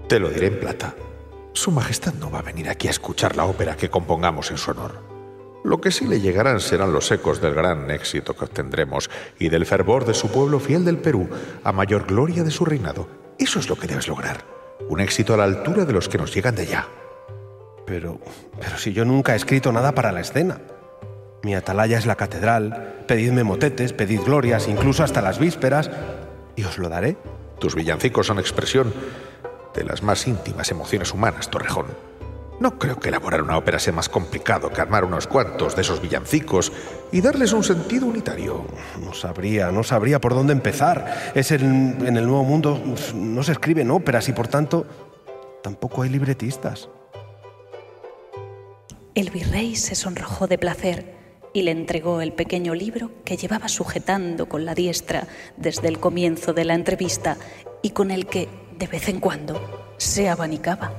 Te lo diré en plata. Su Majestad no va a venir aquí a escuchar la ópera que compongamos en su honor. Lo que sí le llegarán serán los ecos del gran éxito que obtendremos y del fervor de su pueblo fiel del Perú, a mayor gloria de su reinado. Eso es lo que debes lograr. Un éxito a la altura de los que nos llegan de allá. Pero si yo nunca he escrito nada para la escena. Mi atalaya es la catedral. Pedidme motetes, pedid glorias, incluso hasta las vísperas, y os lo daré. Tus villancicos son expresión de las más íntimas emociones humanas, Torrejón. No creo que elaborar una ópera sea más complicado que armar unos cuantos de esos villancicos y darles un sentido unitario. No sabría por dónde empezar. En el Nuevo Mundo no se escriben óperas y, por tanto, tampoco hay libretistas. El virrey se sonrojó de placer y le entregó el pequeño libro que llevaba sujetando con la diestra desde el comienzo de la entrevista y con el que, de vez en cuando, se abanicaba.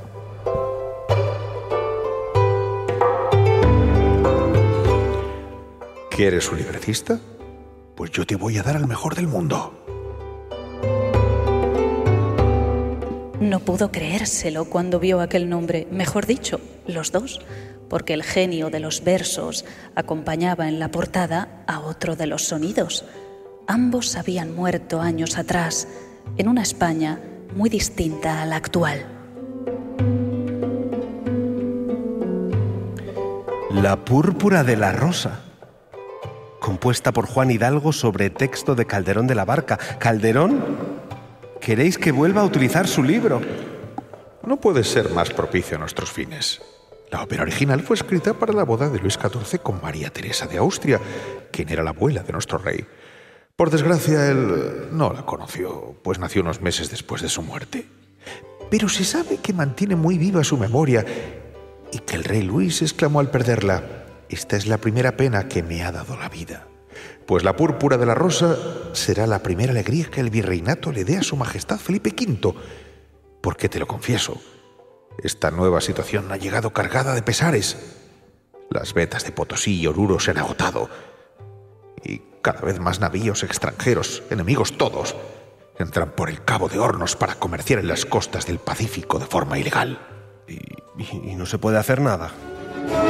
¿Quieres un libretista? Pues yo te voy a dar al mejor del mundo. No pudo creérselo cuando vio aquel nombre, mejor dicho, los dos, porque el genio de los versos acompañaba en la portada a otro de los sonidos. Ambos habían muerto años atrás, en una España muy distinta a la actual. La púrpura de la rosa, compuesta por Juan Hidalgo sobre texto de Calderón de la Barca. ¿Calderón? ¿Queréis que vuelva a utilizar su libro? No puede ser más propicio a nuestros fines. La ópera original fue escrita para la boda de Luis XIV con María Teresa de Austria, quien era la abuela de nuestro rey. Por desgracia, él no la conoció, pues nació unos meses después de su muerte. Pero se sabe que mantiene muy viva su memoria y que el rey Luis exclamó al perderla: «Esta es la primera pena que me ha dado la vida». Pues la púrpura de la rosa será la primera alegría que el virreinato le dé a su Majestad Felipe V. Porque te lo confieso, esta nueva situación ha llegado cargada de pesares. Las vetas de Potosí y Oruro se han agotado y cada vez más navíos extranjeros, enemigos todos, entran por el Cabo de Hornos para comerciar en las costas del Pacífico de forma ilegal. ¿Y no se puede hacer nada?